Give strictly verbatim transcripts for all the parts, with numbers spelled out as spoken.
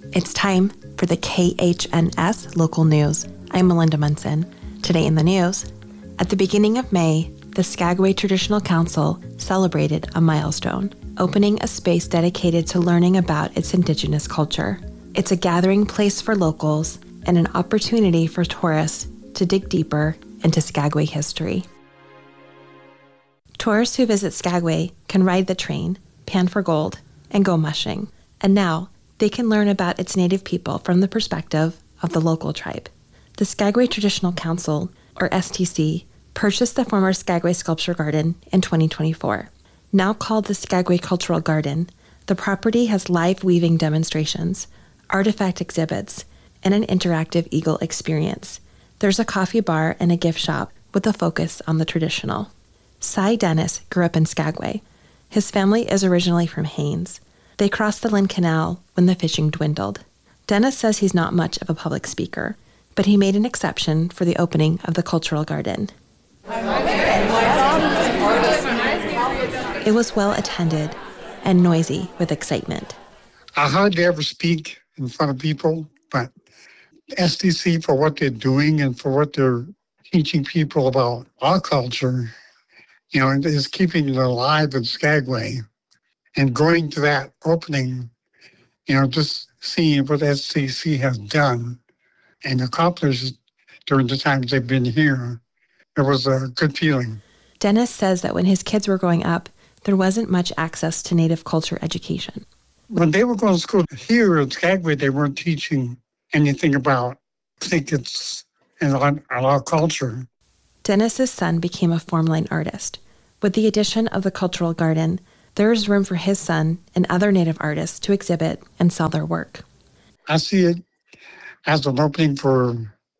It's time for the K H N S local news. I'm Melinda Munson. Today in the news, at the beginning of May, the Skagway Traditional Council celebrated a milestone, opening a space dedicated to learning about its Indigenous culture. It's a gathering place for locals and an opportunity for tourists to dig deeper into Skagway history. Tourists who visit Skagway can ride the train, pan for gold, and go mushing. And now, they can learn about its native people from the perspective of the local tribe. The Skagway Traditional Council, or S T C, purchased the former Skagway Sculpture Garden in twenty twenty-four. Now called the Skagway Cultural Garden, the property has live weaving demonstrations, artifact exhibits, and an interactive eagle experience. There's a coffee bar and a gift shop with a focus on the traditional. Cy Dennis grew up in Skagway. His family is originally from Haines. They crossed the Lynn Canal when the fishing dwindled. Dennis says he's not much of a public speaker, but he made an exception for the opening of the Cultural Garden. It was well attended and noisy with excitement. I hardly ever speak in front of people, but S T C, for what they're doing and for what they're teaching people about our culture, you know, is keeping it alive in Skagway. And going to that opening, you know, just seeing what S T C has done and accomplished during the times they've been here, it was a good feeling. Dennis says that when his kids were growing up, there wasn't much access to Native culture education. When they were going to school here in Skagway, they weren't teaching anything about trinkets and our, our culture. Dennis's son became a form line artist. With the addition of the Cultural Garden, there is room for his son and other Native artists to exhibit and sell their work. I see it as an opening for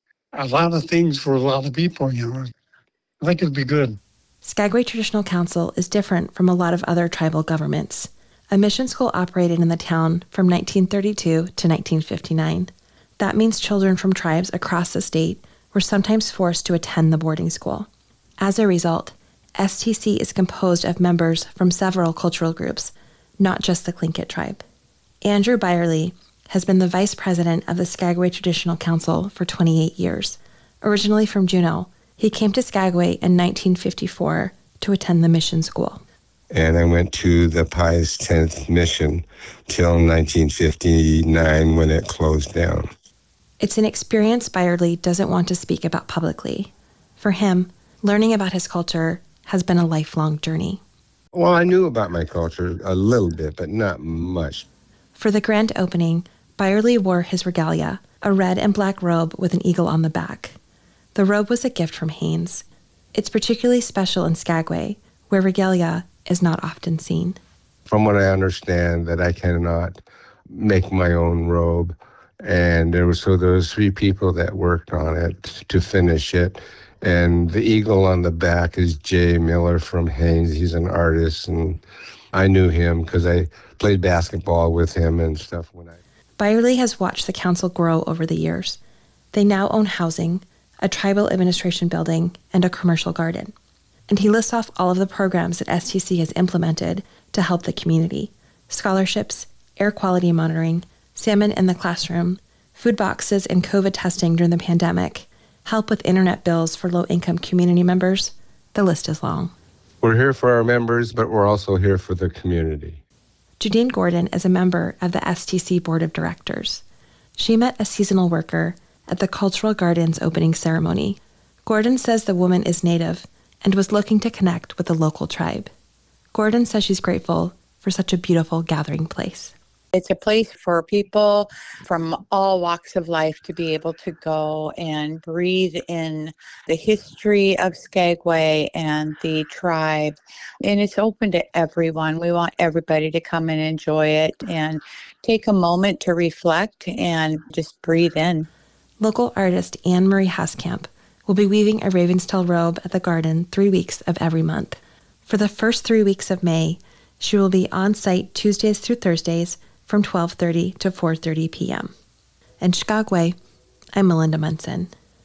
a lot of things for a lot of people, you know. I think it'd be good. Skagway Traditional Council is different from a lot of other tribal governments. A mission school operated in the town from nineteen thirty-two to nineteen fifty-nine. That means children from tribes across the state were sometimes forced to attend the boarding school. As a result, S T C is composed of members from several cultural groups, not just the Tlingit tribe. Andrew Byerly has been the vice president of the Skagway Traditional Council for twenty-eight years. Originally from Juneau, he came to Skagway in nineteen fifty-four to attend the mission school. And I went to the Pius tenth mission till nineteen fifty-nine when it closed down. It's an experience Byerly doesn't want to speak about publicly. For him, learning about his culture has been a lifelong journey. Well, I knew about my culture a little bit, but not much. For the grand opening, Byerly wore his regalia, a red and black robe with an eagle on the back. The robe was a gift from Haines. It's particularly special in Skagway, where regalia is not often seen. From what I understand, that I cannot make my own robe. And there was so there was three people that worked on it to finish it. And the eagle on the back is Jay Miller from Haines. He's an artist, and I knew him because I played basketball with him and stuff. When I Byerly has watched the council grow over the years. They now own housing, a tribal administration building, and a commercial garden. And he lists off all of the programs that S T C has implemented to help the community: scholarships, air quality monitoring, salmon in the classroom, food boxes and COVID testing during the pandemic, help with internet bills for low-income community members. The list is long. We're here for our members, but we're also here for the community. Judine Gordon is a member of the S T C Board of Directors. She met a seasonal worker at the Cultural Garden's opening ceremony. Gordon says the woman is Native and was looking to connect with the local tribe. Gordon says she's grateful for such a beautiful gathering place. It's a place for people from all walks of life to be able to go and breathe in the history of Skagway and the tribe. And it's open to everyone. We want everybody to come and enjoy it and take a moment to reflect and just breathe in. Local artist Anne Marie Haskamp will be weaving a Ravenstail robe at the garden three weeks of every month. For the first three weeks of May, she will be on site Tuesdays through Thursdays from twelve thirty to four thirty p.m. In Skagway, I'm Melinda Munson.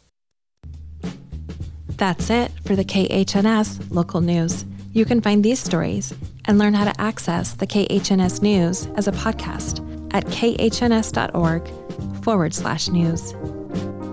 That's it for the K H N S local news. You can find these stories and learn how to access the K H N S news as a podcast at khns.org forward slash news.